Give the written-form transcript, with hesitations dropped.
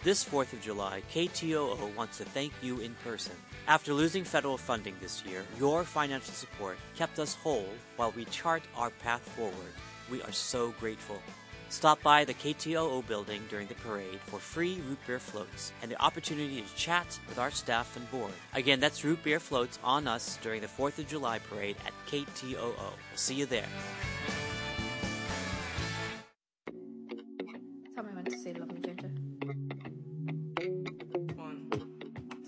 This 4th of July, KTOO wants to thank you in person. After losing federal funding this year, your financial support kept us whole while we chart our path forward. We are so grateful. Stop by the KTOO building during the parade for free root beer floats and the opportunity to chat with our staff and board. Again, that's root beer floats on us during the 4th of July parade at KTOO. We'll see you there.